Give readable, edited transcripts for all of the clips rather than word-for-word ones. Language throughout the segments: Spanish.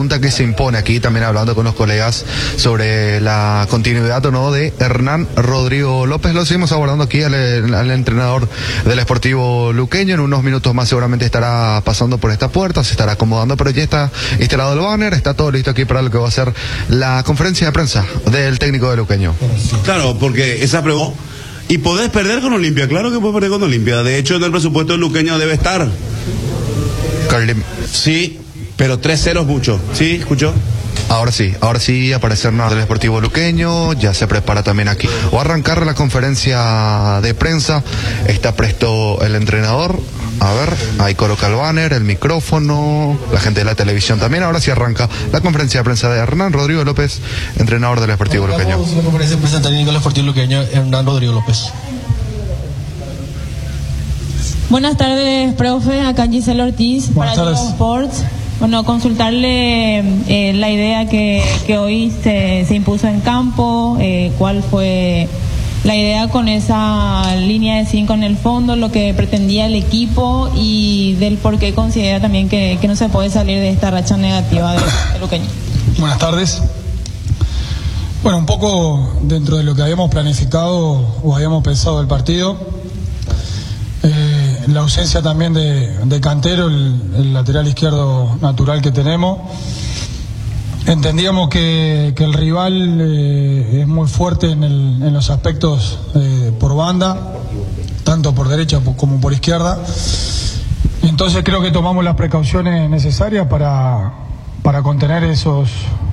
pregunta que se impone aquí, también hablando con los colegas sobre la continuidad o no de Hernán Rodrigo López. Lo seguimos abordando aquí al entrenador del Sportivo Luqueño. En unos minutos más seguramente estará pasando por esta puerta, se estará acomodando, pero ya está instalado el banner, está todo listo aquí para lo que va a ser la conferencia de prensa del técnico de Luqueño. Claro, porque esa pregunta... Y podés perder con Olimpia, claro que podés perder con Olimpia. De hecho, en el presupuesto del Luqueño debe estar. Sí, pero 3-0 es mucho. ¿Sí? ¿Escuchó? Ahora sí aparece Hernán del Sportivo Luqueño, ya se prepara también aquí. O arrancar la conferencia de prensa, está presto el entrenador. A ver, ahí coloca el banner, el micrófono, la gente de la televisión también. Ahora sí arranca la conferencia de prensa de Hernán Rodrigo López, entrenador del Sportivo Luqueño. La conferencia de prensa técnica del Sportivo Luqueño, Hernán Rodrigo López. Buenas tardes, profe. Acá Gisela Ortiz para Tigo Sports. Bueno, consultarle la idea que hoy se impuso en campo, cuál fue la idea con esa línea de 5 en el fondo, lo que pretendía el equipo y del por qué considera también que no se puede salir de esta racha negativa de Luqueño. Buenas tardes. Bueno, un poco dentro de lo que habíamos planificado o habíamos pensado del partido, la ausencia también de Cantero, el lateral izquierdo natural que tenemos. Entendíamos que el rival es muy fuerte en los aspectos por banda, tanto por derecha como por izquierda. Entonces creo que tomamos las precauciones necesarias para contener esas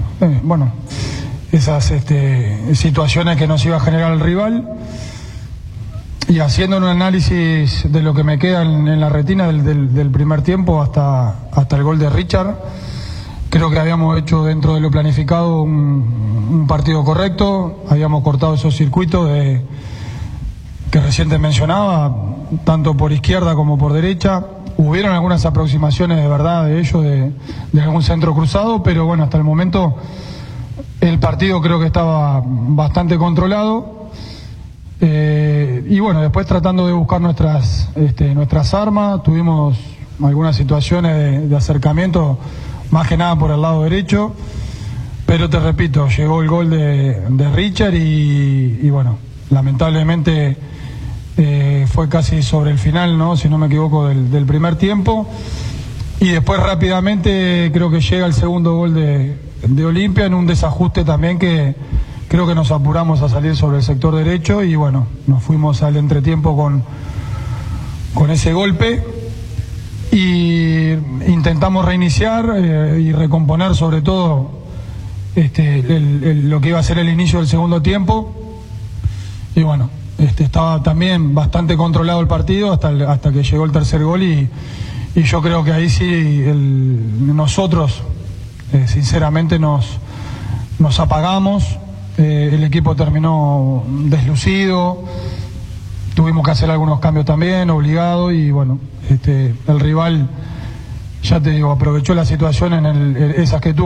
situaciones que nos iba a generar el rival. Y haciendo un análisis de lo que me queda en la retina del primer tiempo hasta el gol de Richard, creo que habíamos hecho dentro de lo planificado un partido correcto. Habíamos cortado esos circuitos que recién te mencionaba, tanto por izquierda como por derecha. Hubieron algunas aproximaciones de verdad de ellos, de algún centro cruzado, pero bueno, hasta el momento el partido creo que estaba bastante controlado. Y bueno, después tratando de buscar nuestras armas, tuvimos algunas situaciones de acercamiento, más que nada por el lado derecho, pero te repito, llegó el gol de Richard y bueno, lamentablemente fue casi sobre el final, ¿no? Si no me equivoco, del primer tiempo, y después rápidamente creo que llega el segundo gol de Olimpia en un desajuste también que creo que nos apuramos a salir sobre el sector derecho y bueno, nos fuimos al entretiempo con ese golpe y intentamos reiniciar y recomponer sobre todo lo que iba a ser el inicio del segundo tiempo y bueno, estaba también bastante controlado el partido hasta que llegó el tercer gol y yo creo que ahí sí nosotros sinceramente nos apagamos. El equipo terminó deslucido, tuvimos que hacer algunos cambios también, obligados, y bueno, el rival, ya te digo, aprovechó la situación esas que tuvo.